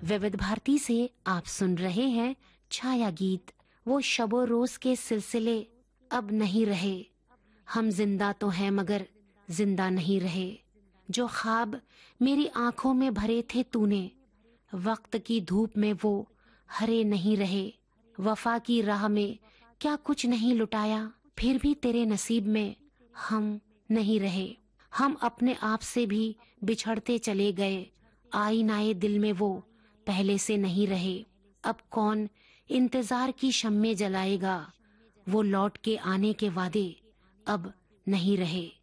विविध भारती से आप सुन रहे हैं छाया गीत। वो शबो रोज के सिलसिले अब नहीं रहे, हम जिंदा तो हैं मगर जिंदा नहीं रहे। जो ख्वाब मेरी आंखों में भरे थे तूने, वक्त की धूप में वो हरे नहीं रहे। वफा की राह में क्या कुछ नहीं लुटाया, फिर भी तेरे नसीब में हम नहीं रहे। हम अपने आप से भी बिछड़ते चले गए, आईनाए दिल में वो पहले से नहीं रहे। अब कौन इंतजार की शम्में जलाएगा, वो लौट के आने के वादे अब नहीं रहे।